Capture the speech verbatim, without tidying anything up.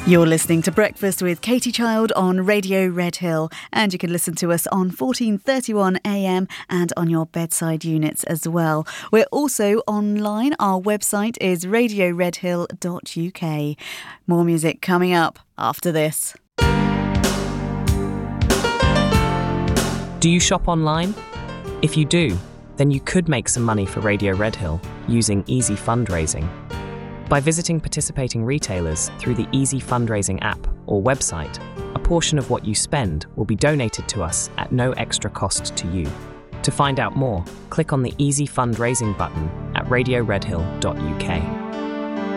You're listening to Breakfast with Katie Child on Radio Red Hill, and you can listen to us on fourteen thirty-one A M and on your bedside units as well. We're also online. Our website is radio red hill dot U K. More music coming up after this. Do you shop online? If you do, then you could make some money for Radio Red Hill using Easy Fundraising. By visiting participating retailers through the Easy Fundraising app or website, a portion of what you spend will be donated to us at no extra cost to you. To find out more, click on the Easy Fundraising button at radio red hill dot U K.